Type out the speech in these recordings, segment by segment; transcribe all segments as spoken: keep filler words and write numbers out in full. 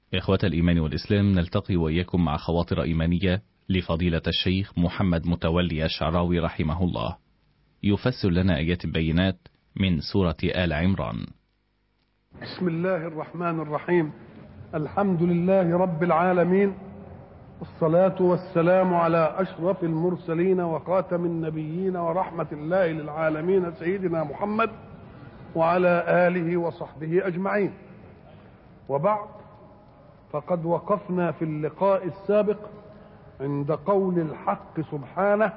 إخوة الإيمان والإسلام، نلتقي وإياكم مع خواطر إيمانية لفضيلة الشيخ محمد متولي الشعراوي رحمه الله، يفسر لنا آيات البينات من سورة آل عمران. بسم الله الرحمن الرحيم. الحمد لله رب العالمين، والصلاة والسلام على أشرف المرسلين وخاتم النبيين ورحمة الله للعالمين سيدنا محمد وعلى آله وصحبه أجمعين. وبعد، فقد وقفنا في اللقاء السابق عند قول الحق سبحانه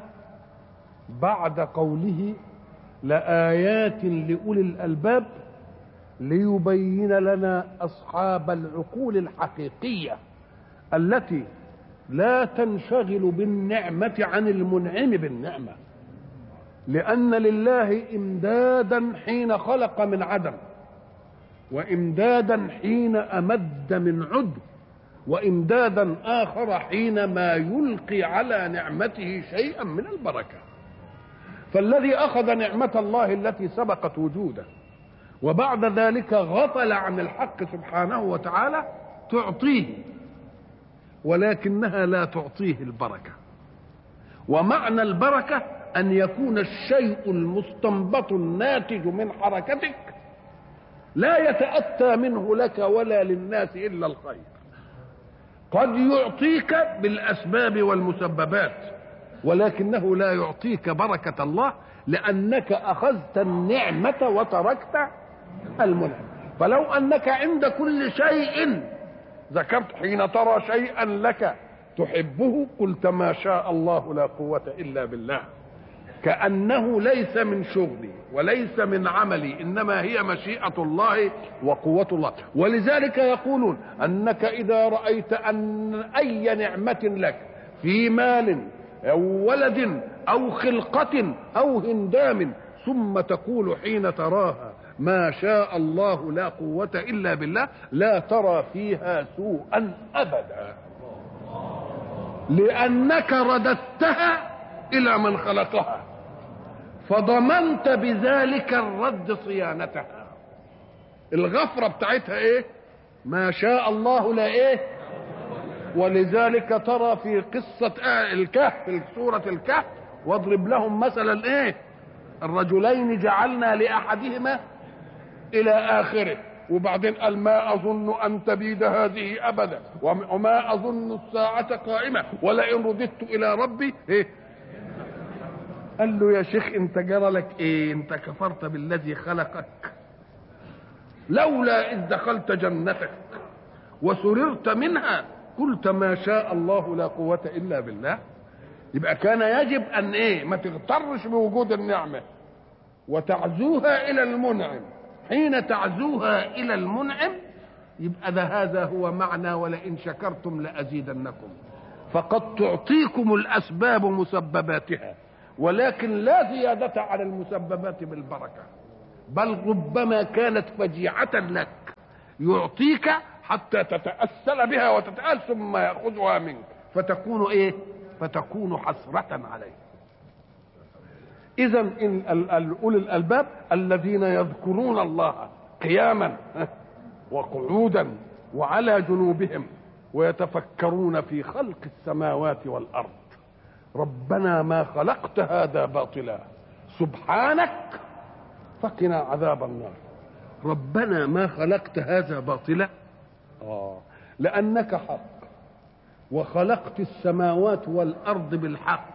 بعد قوله لآيات لأولي الألباب ليبين لنا أصحاب العقول الحقيقية التي لا تنشغل بالنعمة عن المنعم بالنعمة، لأن لله إمدادا حين خلق من عدم، وإمدادا حين أمد من عدم، وإمدادا آخر حينما يلقي على نعمته شيئا من البركة. فالذي أخذ نعمة الله التي سبقت وجوده وبعد ذلك غفل عن الحق سبحانه وتعالى تعطيه، ولكنها لا تعطيه البركة. ومعنى البركة أن يكون الشيء المستنبط الناتج من حركتك لا يتأتى منه لك ولا للناس إلا الخير. قد يعطيك بالأسباب والمسببات، ولكنه لا يعطيك بركة الله، لأنك أخذت النعمة وتركت المنعم. فلو أنك عند كل شيء ذكرت حين ترى شيئا لك تحبه قلت ما شاء الله لا قوة إلا بالله، كأنه ليس من شغلي وليس من عملي، إنما هي مشيئة الله وقوة الله. ولذلك يقولون أنك إذا رأيت أن أي نعمة لك في مال أو ولد أو خلقة أو هندام ثم تقول حين تراها ما شاء الله لا قوة إلا بالله، لا ترى فيها سوءا أبدا، لأنك رددتها إلى من خلقها، فضمنت بذلك الرد صيانتها. الغفرة بتاعتها ايه؟ ما شاء الله لا ايه. ولذلك ترى في قصة الكهف في سورة الكهف واضرب لهم مثلا ايه؟ الرجلين جعلنا لأحدهما إلى آخره، وبعدين قال ما أظن أن تبيد هذه أبدا وما أظن الساعة قائمة ولئن رددت إلى ربي إيه؟ قال له يا شيخ انت جرى لك ايه؟ انت كفرت بالذي خلقك، لولا إذ دخلت جنتك وسررت منها قلت ما شاء الله لا قوة إلا بالله. يبقى كان يجب أن ايه؟ ما تغترش بوجود النعمة وتعزوها إلى المنعم. حين تعزوها إلى المنعم يبقى ده هذا هو معنى ولئن شكرتم لأزيدنكم. فقد تعطيكم الأسباب مسبباتها، ولكن لا زيادة على المسببات بالبركة، بل ربما كانت فجيعة لك يعطيك حتى تتأسل بها وتتأل ثم يأخذها منك فتكون ايه؟ فتكون حسرة عليه. إذن إن أولي الألباب الذين يذكرون الله قياما وقعودا وعلى جنوبهم ويتفكرون في خلق السماوات والأرض ربنا ما خلقت هذا باطلا سبحانك فقنا عذاب النار. ربنا ما خلقت هذا باطلا، آه لأنك حق، وخلقت السماوات والأرض بالحق،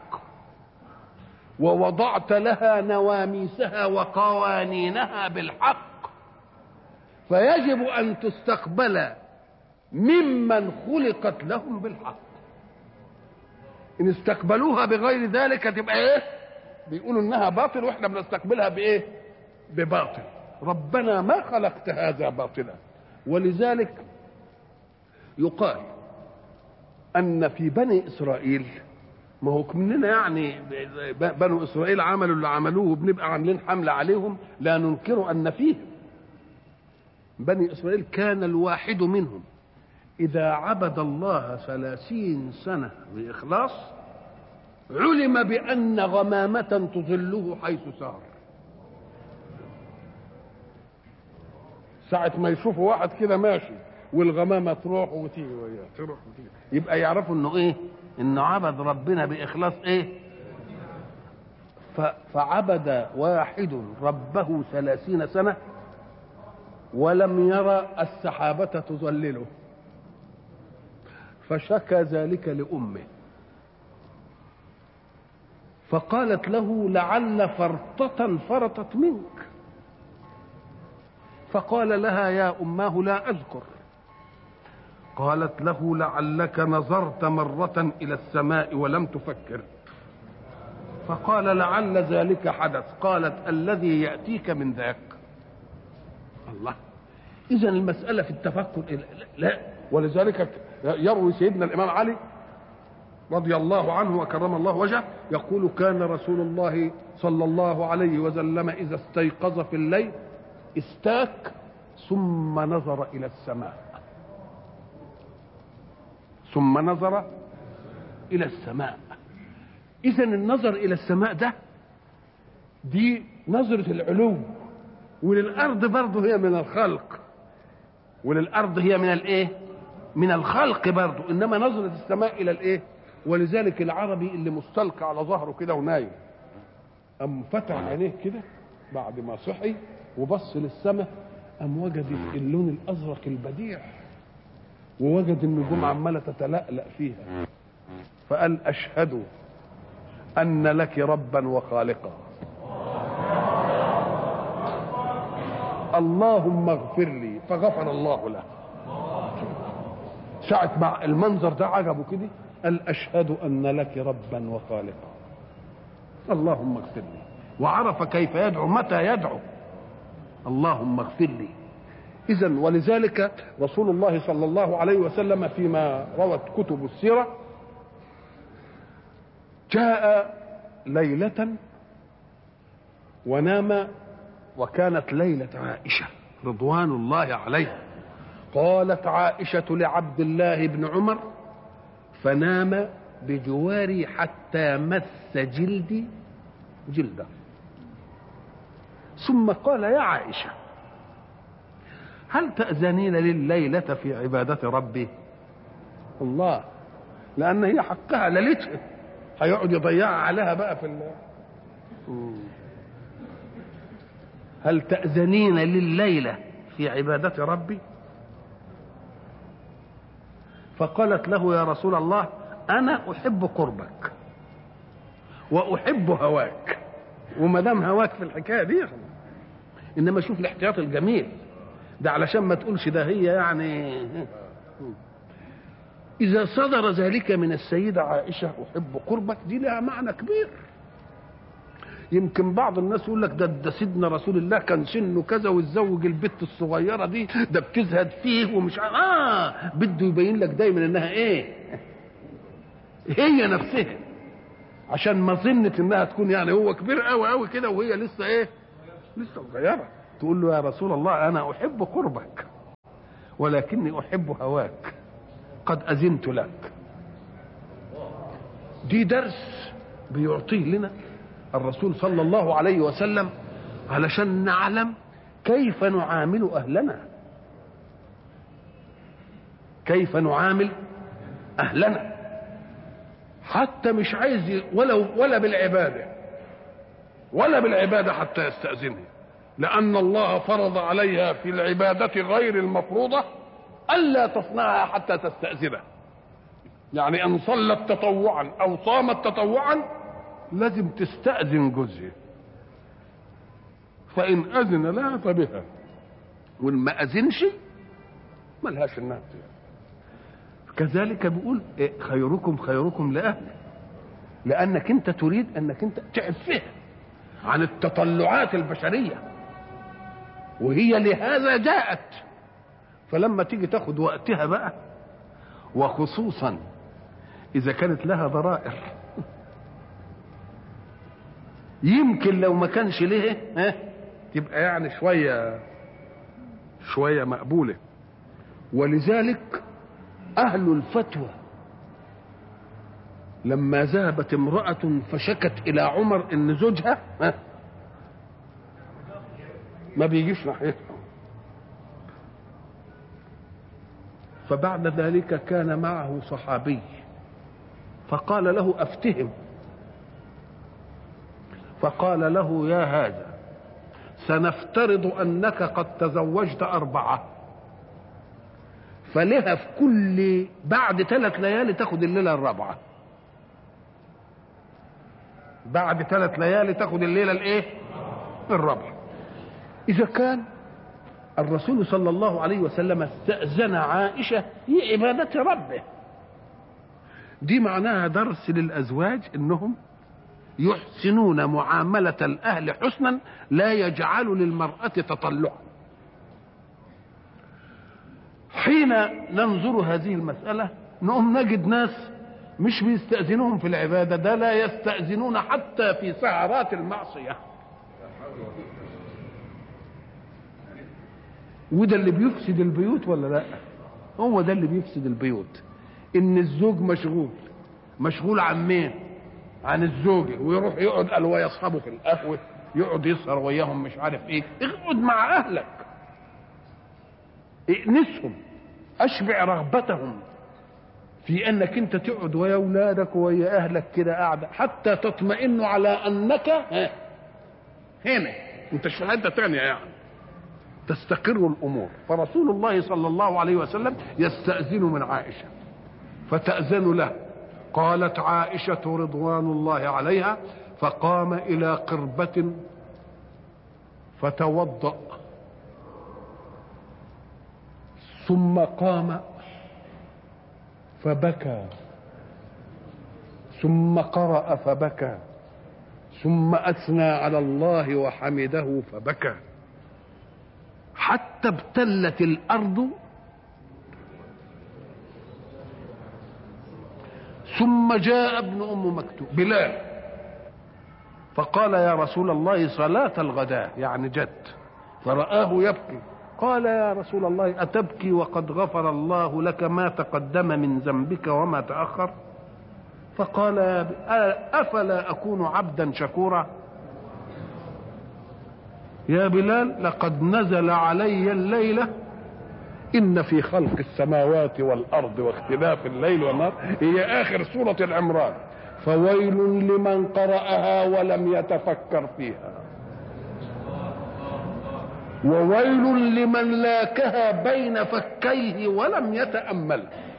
ووضعت لها نواميسها وقوانينها بالحق، فيجب أن تستقبل ممن خلقت لهم بالحق. إن استقبلوها بغير ذلك تبقى إيه؟ بيقولوا إنها باطل وإحنا بنستقبلها بإيه؟ بباطل. ربنا ما خلقت هذا باطلا. ولذلك يقال أن في بني إسرائيل، ما هو مننا يعني بنو إسرائيل عملوا اللي عملوه وبنبقى عاملين حملة عليهم لا ننكر أن فيهم. بني إسرائيل كان الواحد منهم إذا عبد الله ثلاثين سنة بإخلاص علم بأن غمامة تظله حيث سار. ساعة ما يشوفوا واحد كده ماشي والغمامه تروح وتيجي وياه تروح وتيجي، يبقى يعرفوا انه ايه؟ انه عبد ربنا باخلاص ايه؟ فعبد واحد ربه ثلاثين سنه ولم يرى السحابه تظلله، فشكى ذلك لامه فقالت له لعل فرطة فرطت منك، فقال لها يا أماه لا أذكر. قالت له لعلك نظرت مرة إلى السماء ولم تفكر، فقال لعل ذلك حدث. قالت الذي يأتيك من ذاك. الله، إذن المسألة في التفكر لا. ولذلك يروي سيدنا الإمام علي رضي الله عنه وكرم الله وجهه يقول كان رسول الله صلى الله عليه وسلم إذا استيقظ في الليل استاك ثم نظر إلى السماء، ثم نظر إلى السماء. إذن النظر إلى السماء ده دي نظرة العلو، وللأرض برضه هي من الخلق، وللأرض هي من الإيه؟ من الخلق برضه، إنما نظرة السماء إلى الإيه؟ ولذلك العربي اللي مستلقى على ظهره كده ونايم أم فتح عينيه كده بعد ما صحي وبص للسماء أم وجد اللون الأزرق البديع، ووجد النجوم عمالة تتلألأ فيها، فقال أشهد أن لك ربا وخالقا، اللهم اغفر لي، فغفر الله له. ساعة مع المنظر ده عجبه كده قال أشهد أن لك ربا وخالقا، اللهم اغفر لي، وعرف كيف يدعو متى يدعو اللهم اغفر لي. إذن ولذلك رسول الله صلى الله عليه وسلم فيما روت كتب السيرة جاء ليلة ونام، وكانت ليلة عائشة رضوان الله عليها. قالت عائشة لعبد الله بن عمر فنام بجواري حتى مس جلدي جلده، ثم قال يا عائشة هل تأذنين لليلة في عبادة ربي؟ الله، لأن هي حقها ليلتها هيقعد يضيعها عليها بقى في الله. هل تأذنين لليلة في عبادة ربي؟ فقالت له يا رسول الله أنا أحب قربك وأحب هواك، وما دام هواك في الحكاية دي، إنما شوف الاحتياط الجميل ده علشان ما تقولش ده هي يعني. إذا صدر ذلك من السيدة عائشة أحب قربك دي لها معنى كبير. يمكن بعض الناس يقول لك ده, ده سيدنا رسول الله كان سنه كذا واتزوج البت الصغيرة دي ده بتزهد فيه ومش عارف آه بده يبين لك دايما إنها إيه هي نفسها، عشان ما ظنت إنها تكون يعني هو كبير قوي قوي كده وهي لسه إيه لسه صغيرة. تقول له يا رسول الله أنا أحب قربك ولكني أحب هواك قد أذنت لك. دي درس بيعطيه لنا الرسول صلى الله عليه وسلم علشان نعلم كيف نعامل أهلنا، كيف نعامل أهلنا، حتى مش عايز ولا ولا بالعبادة ولا بالعبادة حتى يستأذنه، لأن الله فرض عليها في العبادة غير المفروضة ألا تصنعها حتى تستأذنه. يعني أن صلت تطوعا أو صامت تطوعا لازم تستأذن جوزها، فإن أذن لها فبها، وإن ما أذنش ملهاش الناس. كذلك بيقول إيه خيركم خيركم لأهله، لأنك أنت تريد أنك أنت تعفها عن التطلعات البشرية، وهي لهذا جاءت. فلما تيجي تاخد وقتها بقى، وخصوصا إذا كانت لها ضرائر، يمكن لو ما كانش ليه ها تبقى يعني شوية شوية مقبولة. ولذلك أهل الفتوى لما ذهبت امرأة فشكت إلى عمر إن زوجها ها ما بيجيش ناحيتها، فبعد ذلك كان معه صحابي فقال له أفتهم، فقال له يا هذا سنفترض أنك قد تزوجت أربعة، فلها في كل بعد ثلاث ليالي تاخد الليلة الرابعة، بعد ثلاث ليالي تاخد الليلة الايه الرابعة. إذا كان الرسول صلى الله عليه وسلم استأذن عائشة في عبادة ربه، دي معناها درس للأزواج إنهم يحسنون معاملة الأهل حسنا لا يجعل للمرأة تطلعا. حين ننظر هذه المسألة نقوم نجد ناس مش بيستأذنون في العبادة، ده لا يستأذنون حتى في سهرات المعصية، وده اللي بيفسد البيوت ولا لا؟ هو ده اللي بيفسد البيوت، ان الزوج مشغول مشغول عن مين؟ عن الزوجة، ويروح يقعد قال ويا اصحابه في القهوة، يقعد يسهر وياهم مش عارف ايه. اقعد مع اهلك، ائنسهم، اشبع رغبتهم في انك انت تقعد ويا اولادك ويا اهلك كده قاعده حتى تطمئنوا على انك هنا انت مش في حته ثانيه، يعني تستقر الامور. فرسول الله صلى الله عليه وسلم يستأذن من عائشه فتأذن له. قالت عائشه رضوان الله عليها فقام الى قربة فتوضأ، ثم قام فبكى، ثم قرأ فبكى، ثم أثنى على الله وحمده فبكى، حتى ابتلت الأرض. ثم جاء ابن أم مكتوم بلال فقال يا رسول الله صلاة الغداء، يعني جد، فرآه يبكي قال يا رسول الله أتبكي وقد غفر الله لك ما تقدم من ذنبك وما تأخر؟ فقال أفلا أكون عبدا شكورا؟ يا بلال لقد نزل علي الليلة إن في خلق السماوات والأرض واختلاف الليل والنهار، هي آخر سورة العمران، فويل لمن قرأها ولم يتفكر فيها، وويل لمن لاكها بين فكيه ولم يتأمل.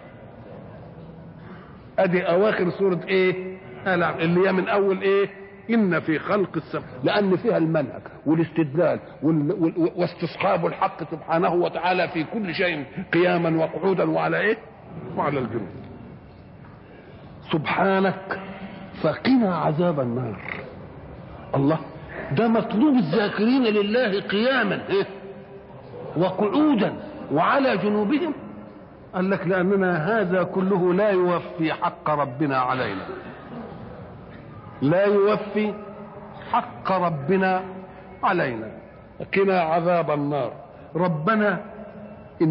ادي اواخر سورة ايه اللي هي من اول ايه ان في خلق السماء، لان فيها المنهج والاستدلال واستصحاب الحق سبحانه وتعالى في كل شيء قياما وقعودا وعلى ايه وعلى الجنود. سبحانك فقنا عذاب النار. الله، ده مطلوب الذاكرين لله قياما وقعودا وعلى جنوبهم. قال لك لأننا هذا كله لا يوفي حق ربنا علينا، لا يوفي حق ربنا علينا. قنا عذاب النار. ربنا